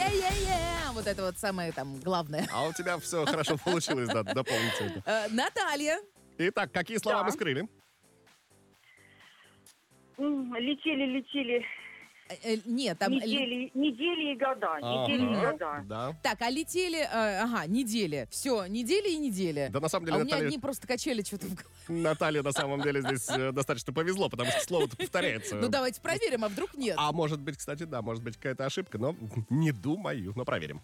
Вот это вот самое там главное. А у тебя все хорошо получилось, да, дополнить это. Наталья. Итак, какие слова мы скрыли? Летели. Нет, там... Недели и года. Недели и года. Да. Так, а летели... недели. Все, недели и недели. Да, на самом деле, А у меня Наталья... одни просто качели что-то в голове. Наталья, на самом деле, здесь достаточно повезло, потому что слово-то повторяется. Ну, давайте проверим, а вдруг нет. А может быть, кстати, да, может быть какая-то ошибка, но не думаю, но проверим.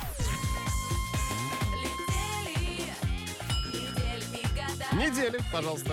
Недели, пожалуйста.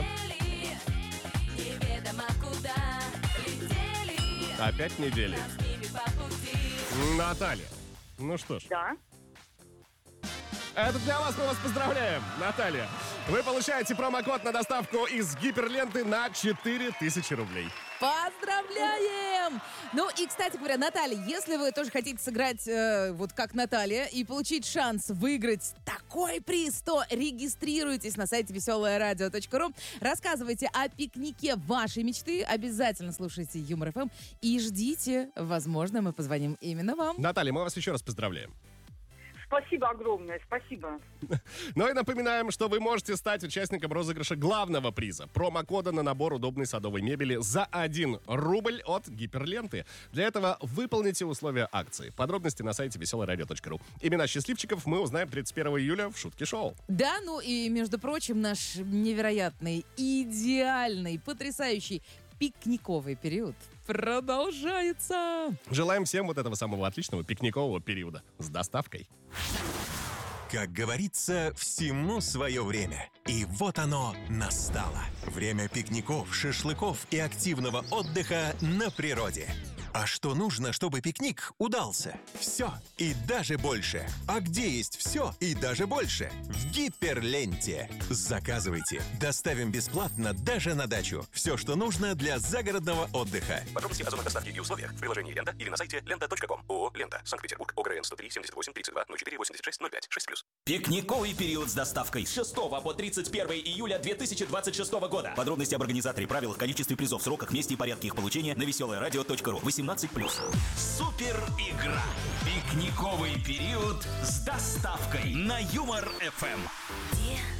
Опять недели. Наталья. Ну что ж. Да. Это для вас, мы вас поздравляем, Наталья. Вы получаете промокод на доставку из Гиперленты на 4000 рублей. Поздравляем! Ну и, кстати говоря, Наталья, если вы тоже хотите сыграть вот как Наталья и получить шанс выиграть такой приз, то регистрируйтесь на сайте веселоерадио.ру, рассказывайте о пикнике вашей мечты, обязательно слушайте Юмор ФМ и ждите, возможно, мы позвоним именно вам. Наталья, мы вас еще раз поздравляем. Спасибо огромное, спасибо. Ну и напоминаем, что вы можете стать участником розыгрыша главного приза – промокода на набор удобной садовой мебели за 1 рубль от Гиперленты. Для этого выполните условия акции. Подробности на сайте веселорадио.ру. Имена счастливчиков мы узнаем 31 июля в Шутке Шоу. Да, ну и, между прочим, наш невероятный, идеальный, потрясающий пикниковый период продолжается. Желаем всем вот этого самого отличного пикникового периода с доставкой. Как говорится, всему свое время. И вот оно настало. Время пикников, шашлыков и активного отдыха на природе. А что нужно, чтобы пикник удался? Все и даже больше. А где есть все и даже больше? В Гиперленте. Заказывайте. Доставим бесплатно даже на дачу. Все, что нужно для загородного отдыха. Подробности о зонах доставки и условиях в приложении «Лента» или на сайте lenta.com. ООО «Лента». Санкт-Петербург. ОГРН 103 78 32 04 86 05 6+. Пикниковый период с доставкой с 6 по 31 июля 2026 года. Подробности об организаторе, правилах, количестве призов, сроках, месте и порядке их получения на веселоерадио.ру. 18+. Супер игра. Пикниковый период с доставкой на Юмор ФМ.